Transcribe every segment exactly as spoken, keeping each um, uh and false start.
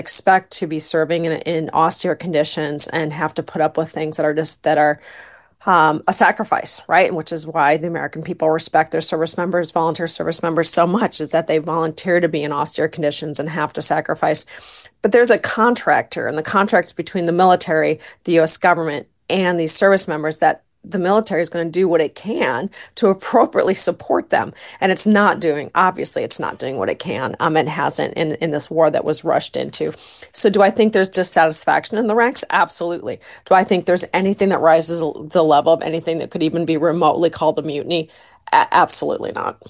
expect to be serving in, in austere conditions and have to put up with things that are just that are um, a sacrifice, right? Which is why the American people respect their service members, volunteer service members so much, is that they volunteer to be in austere conditions and have to sacrifice. But there's a contract here, and the contract's between the military, the U S government, and these service members that the military is going to do what it can to appropriately support them. And it's not doing, obviously, it's not doing what it can. Um, it hasn't in, in this war that was rushed into. So do I think there's dissatisfaction in the ranks? Absolutely. Do I think there's anything that rises the level of anything that could even be remotely called a mutiny? A- absolutely not.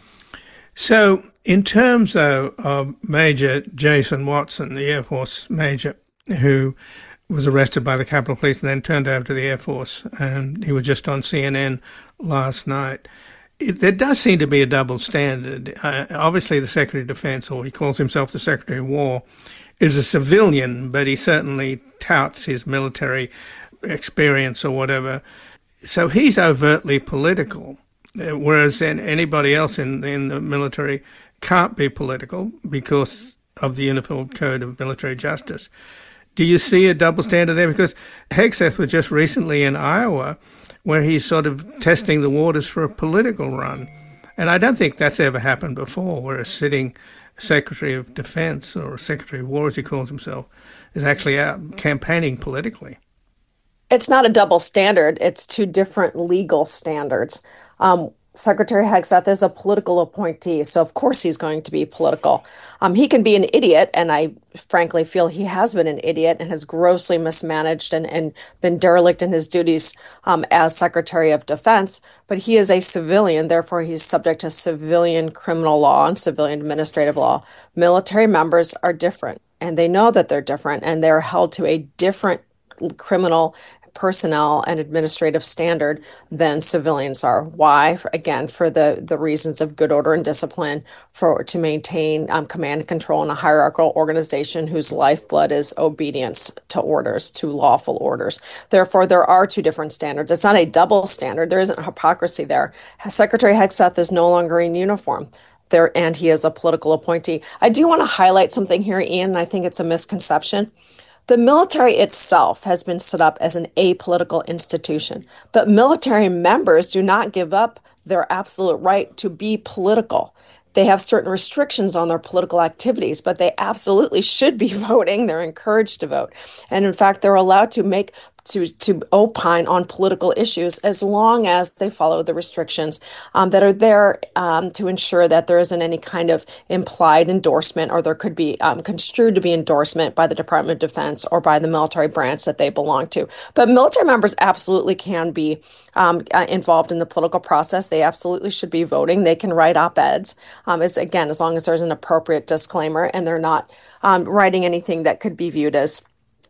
So in terms, though, of Major Jason Watson, the Air Force major, who was arrested by the Capitol Police and then turned over to the Air Force, and he was just on C N N last night. It, there does seem to be a double standard. Uh, obviously, the Secretary of Defense, or he calls himself the Secretary of War, is a civilian, but he certainly touts his military experience or whatever. So he's overtly political, whereas anybody else in, in the military can't be political because of the Uniform Code of Military Justice. Do you see a double standard there? Because Hegseth was just recently in Iowa where he's sort of testing the waters for a political run. And I don't think that's ever happened before, where a sitting Secretary of Defense, or Secretary of War as he calls himself, is actually out campaigning politically. It's not a double standard. It's two different legal standards. Um, Secretary Hegseth is a political appointee, so of course he's going to be political. Um, he can be an idiot, and I frankly feel he has been an idiot and has grossly mismanaged and, and been derelict in his duties um, as Secretary of Defense, but he is a civilian, therefore he's subject to civilian criminal law and civilian administrative law. Military members are different, and they know that they're different, and they're held to a different criminal personnel and administrative standard than civilians are. Why? For, again, for the, the reasons of good order and discipline, for to maintain um, command and control in a hierarchical organization whose lifeblood is obedience to orders, to lawful orders. Therefore, there are two different standards. It's not a double standard. There isn't hypocrisy there. Secretary Hegseth is no longer in uniform. There, and he is a political appointee. I do want to highlight something here, Ian, and I think it's a misconception. The military itself has been set up as an apolitical institution, but military members do not give up their absolute right to be political. They have certain restrictions on their political activities, but they absolutely should be voting. They're encouraged to vote. And in fact, they're allowed to make to to opine on political issues as long as they follow the restrictions um, that are there um, to ensure that there isn't any kind of implied endorsement, or there could be um, construed to be endorsement by the Department of Defense or by the military branch that they belong to. But military members absolutely can be um, uh, involved in the political process. They absolutely should be voting. They can write op-eds, um, as again, as long as there's an appropriate disclaimer and they're not um, writing anything that could be viewed as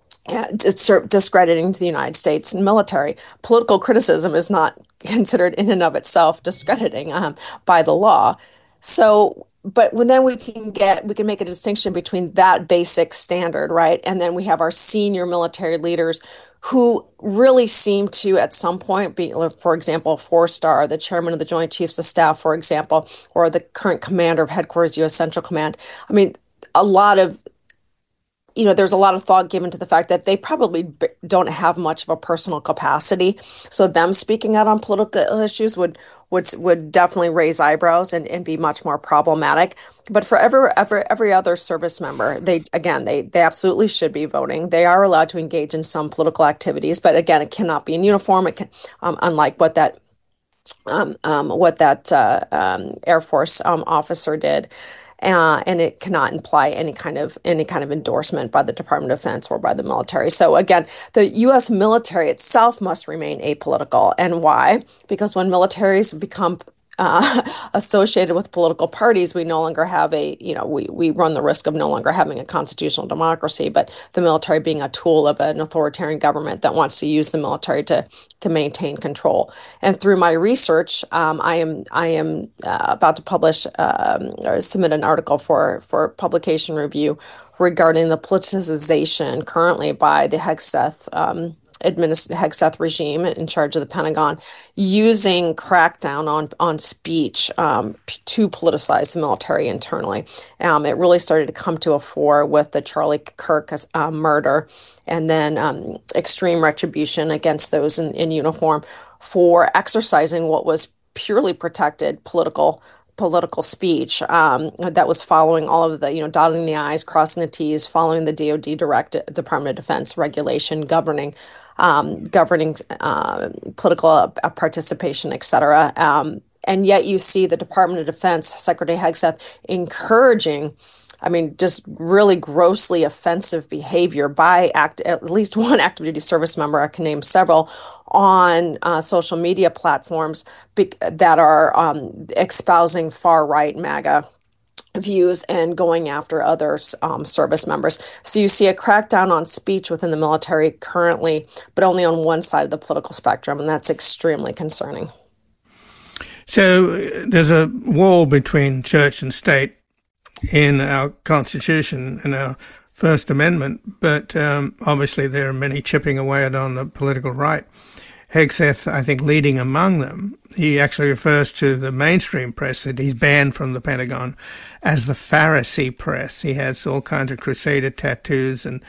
discrediting to the United States and military. Political criticism is not considered in and of itself discrediting um, by the law. So, but when then we can get, we can make a distinction between that basic standard, right? And then we have our senior military leaders who really seem to, at some point, be, for example, four-star, the chairman of the Joint Chiefs of Staff, for example, or the current commander of Headquarters U S Central Command. I mean, a lot of you know, there's a lot of thought given to the fact that they probably b- don't have much of a personal capacity. So them speaking out on political issues would would would definitely raise eyebrows and, and be much more problematic. But for every, every every other service member, they again they they absolutely should be voting. They are allowed to engage in some political activities, but again, it cannot be in uniform. It can, um, unlike what that um, um, what that uh, um, Air Force um, officer did. Uh, and it cannot imply any kind of any kind of endorsement by the Department of Defense or by the military. So again, the U S military itself must remain apolitical. And why? Because when militaries become uh, associated with political parties, we no longer have a, you know, we, we run the risk of no longer having a constitutional democracy, but the military being a tool of an authoritarian government that wants to use the military to to maintain control. And through my research, um, I am I am uh, about to publish um, or submit an article for for publication review regarding the politicization currently by the Hegseth um, administ- Hegseth regime in charge of the Pentagon using crackdown on on speech um, p- to politicize the military internally. Um, it really started to come to a fore with the Charlie Kirk uh, murder, and then um, extreme retribution against those in, in uniform for exercising what was purely protected political political speech um, that was following all of the, you know, dotting the I's, crossing the T's, following the D O D direct Department of Defense regulation governing um, governing uh, political uh, participation, et cetera. Um, and yet you see the Department of Defense, Secretary Hegseth, encouraging, I mean, just really grossly offensive behavior by act, at least one active duty service member, I can name several, on uh, social media platforms be- that are um, espousing far-right MAGA views and going after other um, service members. So you see a crackdown on speech within the military currently, but only on one side of the political spectrum, and that's extremely concerning. So uh, there's a wall between church and state in our Constitution and our First Amendment, but um, obviously there are many chipping away at on the political right. Hegseth, I think, leading among them. He actually refers to the mainstream press that he's banned from the Pentagon as the Pharisee press. He has all kinds of crusader tattoos and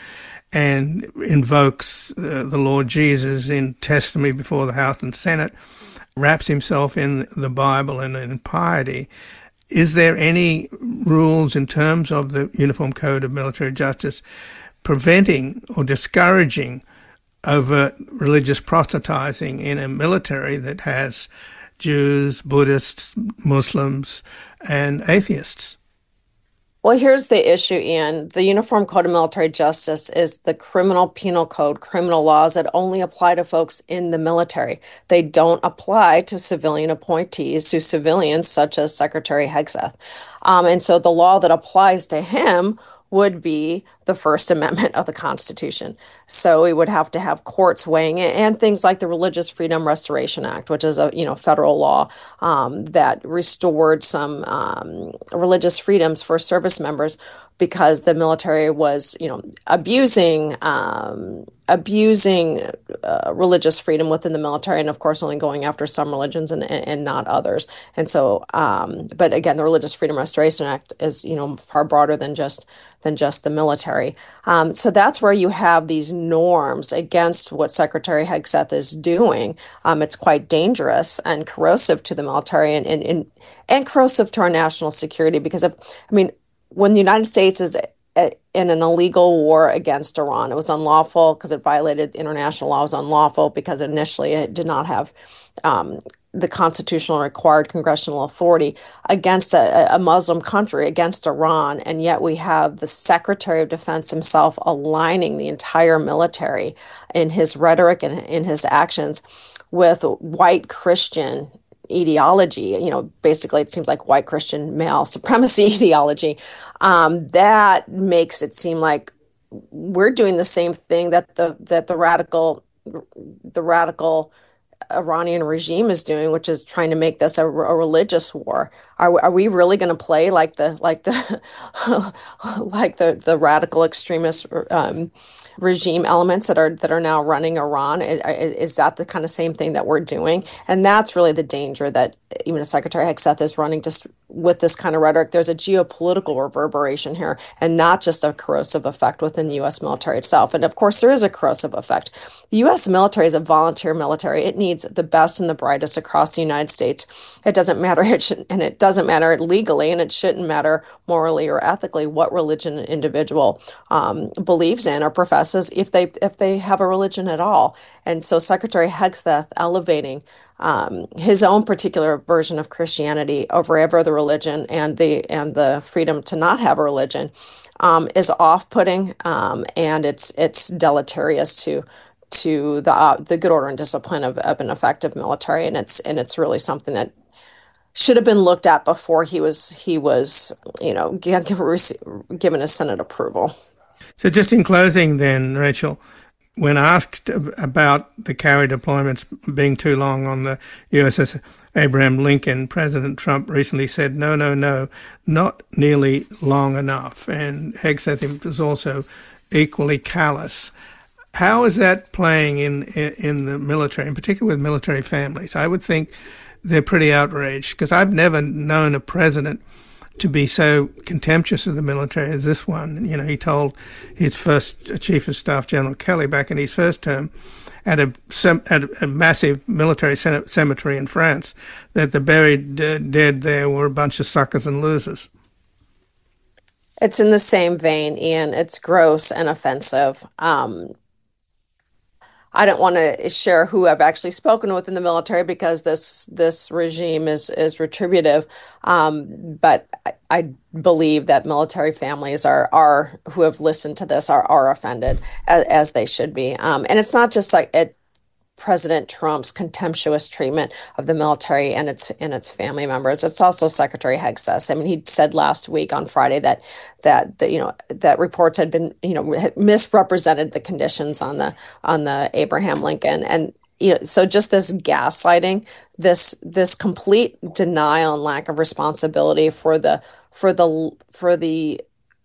and invokes uh, the Lord Jesus in testimony before the House and Senate, wraps himself in the Bible and in piety. Is there any rules in terms of the Uniform Code of Military Justice preventing or discouraging overt religious proselytizing in a military that has Jews, Buddhists, Muslims, and atheists? Well, here's the issue, Ian. The Uniform Code of Military Justice is the criminal penal code, criminal laws that only apply to folks in the military. They don't apply to civilian appointees, to civilians such as Secretary Hegseth. Um, and so the law that applies to him would be the First Amendment of the Constitution. So we would have to have courts weighing it, and things like the Religious Freedom Restoration Act, which is a you know federal law um, that restored some um, religious freedoms for service members because the military was you know abusing um, abusing uh, religious freedom within the military, and of course only going after some religions and, and not others. And so, um, but again, the Religious Freedom Restoration Act is you know far broader than just than just the military. Um, so that's where you have these norms against what Secretary Hegseth is doing. Um, it's quite dangerous and corrosive to the military and, and, and, and corrosive to our national security because, of, I mean, when the United States is in an illegal war against Iran, it was unlawful because it violated international law. It was unlawful because initially it did not have um, the constitutional required congressional authority against a, a Muslim country, against Iran. And yet we have the Secretary of Defense himself aligning the entire military in his rhetoric and in his actions with white Christian ideology. You know, basically it seems like white Christian male supremacy ideology. Um, that makes it seem like we're doing the same thing that the that the radical the radical Iranian regime is doing, which is trying to make this a, a religious war. Are are we really going to play like the like the like the the radical extremist um, regime elements that are that are now running Iran? Is, is that the kind of same thing that we're doing? And that's really the danger that even Secretary Hegseth is running just with this kind of rhetoric. There's a geopolitical reverberation here, and not just a corrosive effect within the U S military itself. And of course, there is a corrosive effect. The U S military is a volunteer military. It needs the best and the brightest across the United States. It doesn't matter, it should, and it doesn't matter legally, and it shouldn't matter morally or ethically what religion an individual um, believes in or professes, if they if they have a religion at all. And so Secretary Hegseth elevating Um, his own particular version of Christianity over every other religion and the and the freedom to not have a religion um, is off-putting, um, and it's it's deleterious to to the uh, the good order and discipline of, of an effective military, and it's and it's really something that should have been looked at before he was he was you know given a Senate approval. So just in closing, then, Rachel, when asked about the carry deployments being too long on the U S S Abraham Lincoln, President Trump recently said, no, no, no, not nearly long enough. And Hegseth was also equally callous. How is that playing in, in, in the military, in particular with military families? I would think they're pretty outraged, because I've never known a president to be so contemptuous of the military as this one. You know, he told his first Chief of Staff, General Kelly, back in his first term, at a, at a massive military cemetery in France, that the buried dead there were a bunch of suckers and losers. It's in the same vein, Ian. It's gross and offensive. Um, I don't want to share who I've actually spoken with in the military, because this this regime is is retributive. Um, but I, I believe that military families are are who have listened to this are are offended, as, as they should be. Um, and it's not just like it. President Trump's contemptuous treatment of the military and its and its family members. It's also Secretary Hegseth. I mean, he said last week on Friday that that the, you know that reports had been you know had misrepresented the conditions on the on the Abraham Lincoln, and you know so just this gaslighting, this this complete denial and lack of responsibility for the for the for the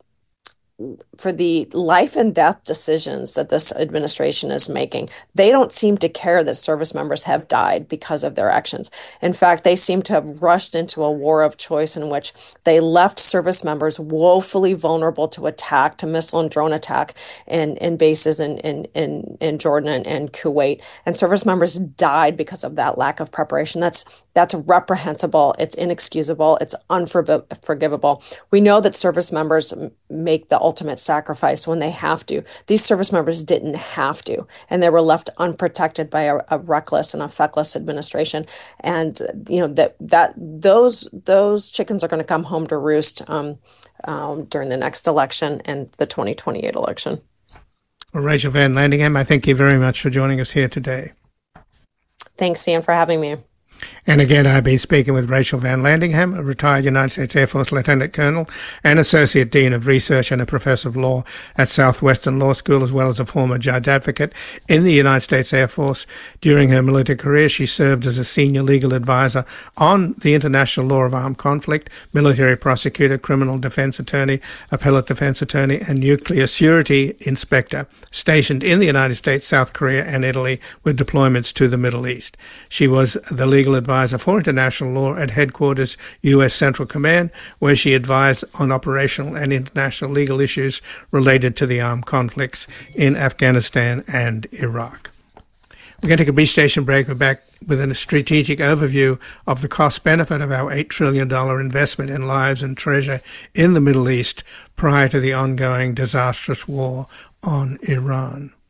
for the life and death decisions that this administration is making. They don't seem to care that service members have died because of their actions. In fact, they seem to have rushed into a war of choice in which they left service members woefully vulnerable to attack, to missile and drone attack in, in bases in, in, in, in Jordan and, and Kuwait. And service members died because of that lack of preparation. That's That's reprehensible. It's inexcusable. It's unforgivable. We know that service members make the ultimate sacrifice when they have to. These service members didn't have to, and they were left unprotected by a, a reckless and a feckless administration. And you know that that those those chickens are going to come home to roost um, um, during the next election and the twenty twenty-eight election. Well, Rachel Van Landingham, I thank you very much for joining us here today. Thanks, Ian, for having me. And again, I've been speaking with Rachel Van Landingham, a retired United States Air Force Lieutenant Colonel and Associate Dean of Research and a Professor of Law at Southwestern Law School, as well as a former judge advocate in the United States Air Force. During her military career, she served as a senior legal advisor on the international law of armed conflict, military prosecutor, criminal defense attorney, appellate defense attorney, and nuclear surety inspector, stationed in the United States, South Korea, and Italy, with deployments to the Middle East. She was the legal advisor for international law at Headquarters U S Central Command, where she advised on operational and international legal issues related to the armed conflicts in Afghanistan and Iraq. We're going to take a brief station break. We're back with a strategic overview of the cost-benefit of our eight trillion dollars investment in lives and treasure in the Middle East prior to the ongoing disastrous war on Iran.